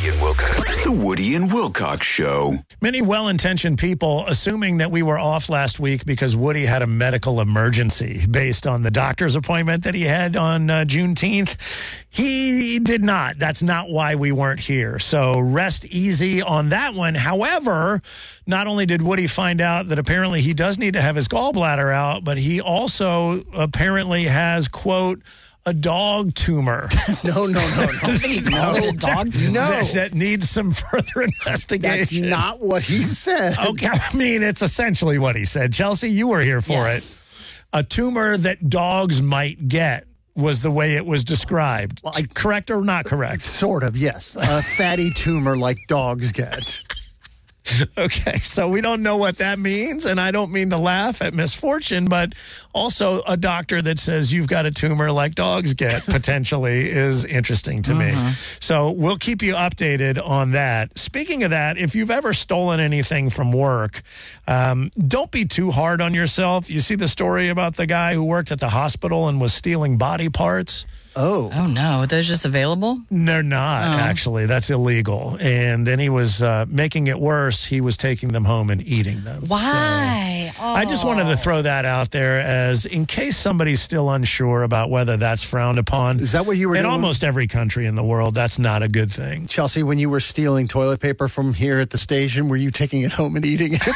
Woody and Wilcox Show. Many well-intentioned people assuming that we were off last week because Woody had a medical emergency based on the doctor's appointment that he had on Juneteenth. He did not. That's not why we weren't here. So rest easy on that one. However, not only did Woody find out that apparently he does need to have his gallbladder out, but he also apparently has, quote, a dog tumor. No. I think he called it a dog tumor. No. That needs some further investigation. That's not what he said. Okay, I mean, it's essentially what he said. Chelsea, you were here for it. A tumor that dogs might get was the way it was described. Well, correct or not correct? Sort of, yes. A fatty tumor like dogs get. Okay, so we don't know what that means, and I don't mean to laugh at misfortune, but also a doctor that says you've got a tumor like dogs get potentially is interesting to me. So we'll keep you updated on that. Speaking of that, if you've ever stolen anything from work, don't be too hard on yourself. You see the story about the guy who worked at the hospital and was stealing body parts? Oh. Oh, no. They're just available? They're not, actually. That's illegal. And then he was making it worse. He was taking them home and eating them. Why? So I just wanted to throw that out there as in case somebody's still unsure about whether that's frowned upon. Is that what you were doing? In almost every country in the world, that's not a good thing. Chelsea, when you were stealing toilet paper from here at the station, were you taking it home and eating it?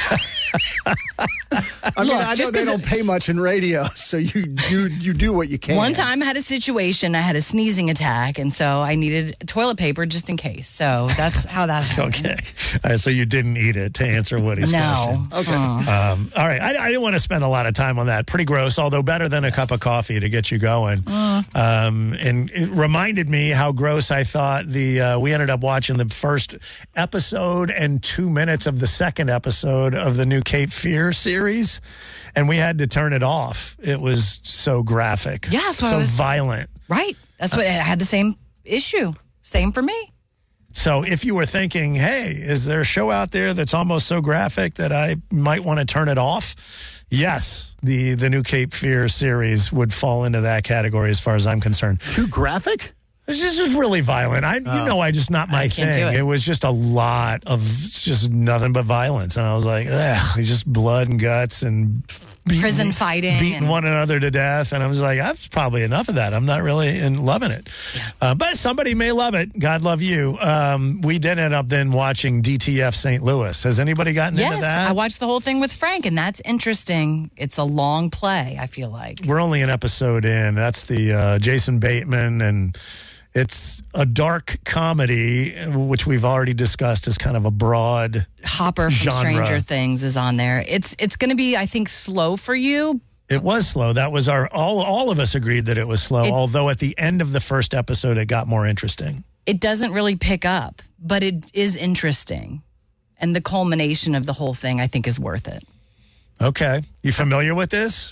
I mean, I know they don't pay much in radio, so you do what you can. One time I had a situation, I had a sneezing attack, and so I needed toilet paper just in case. So that's how that happened. Okay. All right, so you didn't eat it to answer Woody's question. Okay. All right. I didn't want to spend a lot of time on that. Pretty gross, although better than a cup of coffee to get you going. And it reminded me how gross I thought we ended up watching the first episode and 2 minutes of the second episode of the new Cape Fear series, and we had to turn it off. It was so graphic. Yeah, so violent. Right. That's what I had the same issue. Same for me. So if you were thinking, hey, is there a show out there that's almost so graphic that I might want to turn it off? Yes, the new Cape Fear series would fall into that category as far as I'm concerned. Too graphic? It's just really violent. Just not my thing. It was just a lot of just nothing but violence. And I was like, ugh, just blood and guts and prison fighting. Beating one another to death. And I was like, that's probably enough of that. I'm not really loving it. Yeah. But somebody may love it. God love you. We did end up then watching DTF St. Louis. Has anybody gotten into that? Yes, I watched the whole thing with Frank, and that's interesting. It's a long play, I feel like. We're only an episode in. That's the Jason Bateman, and it's a dark comedy, which we've already discussed as kind of a broad Hopper from genre. Stranger Things is on there. It's going to be, I think, slow for you. It was slow. That was all of us agreed that it was slow, although at the end of the first episode, it got more interesting. It doesn't really pick up, but it is interesting. And the culmination of the whole thing, I think, is worth it. Okay. You familiar with this?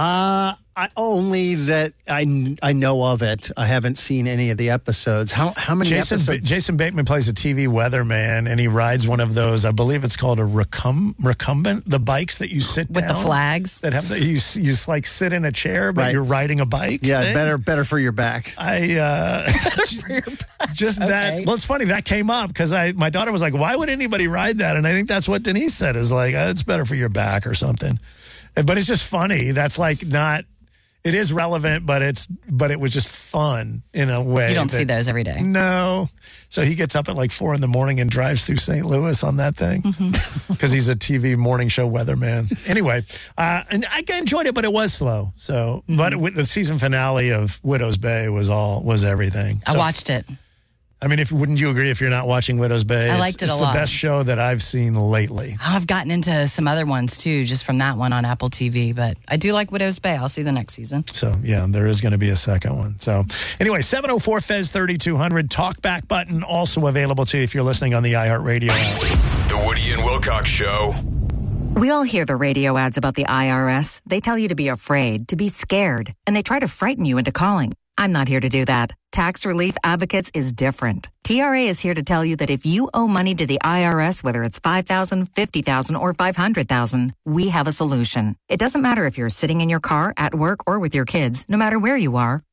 Only that I know of it. I haven't seen any of the episodes. How many episodes? Jason Bateman plays a TV weatherman, and he rides one of those. I believe it's called a recumbent. The bikes that you sit with down, the flags that have you like sit in a chair, but you're riding a bike. Yeah, thing. better for your back. Better for your back. Just that. Well, it's funny that came up because my daughter was like, "Why would anybody ride that?" And I think that's what Denise said is like, "It's better for your back or something." But it's just funny. That's like not. It is relevant, but it was just fun in a way. You don't see those every day. No. So he gets up at like 4 a.m. and drives through St. Louis on that thing because he's a TV morning show weatherman. Anyway, and I enjoyed it, but it was slow. So, but with the season finale of Widow's Bay was everything. I watched it. I mean, wouldn't you agree if you're not watching Widow's Bay? I liked it a lot. It's the best show that I've seen lately. I've gotten into some other ones, too, just from that one on Apple TV. But I do like Widow's Bay. I'll see the next season. So, yeah, there is going to be a second one. So, anyway, 704-FEZ-3200. Talkback button also available, too, if you're listening on the iHeartRadio app. The Woody and Wilcox Show. We all hear the radio ads about the IRS. They tell you to be afraid, to be scared, and they try to frighten you into calling. I'm not here to do that. Tax Relief Advocates is different. TRA is here to tell you that if you owe money to the IRS, whether it's $5,000, $50,000, or $500,000, we have a solution. It doesn't matter if you're sitting in your car, at work, or with your kids. No matter where you are,